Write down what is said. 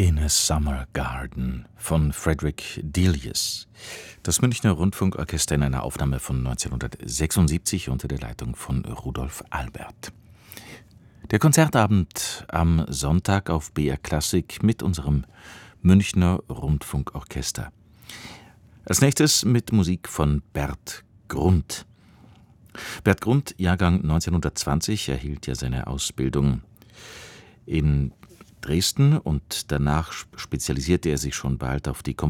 In a Summer Garden von Frederick Delius. Das Münchner Rundfunkorchester in einer Aufnahme von 1976 unter der Leitung von Rudolf Albert. Der Konzertabend am Sonntag auf BR Klassik mit unserem Münchner Rundfunkorchester. Als nächstes mit Musik von Bert Grund. Bert Grund, Jahrgang 1920, erhielt ja seine Ausbildung in Dresden und danach spezialisierte er sich schon bald auf die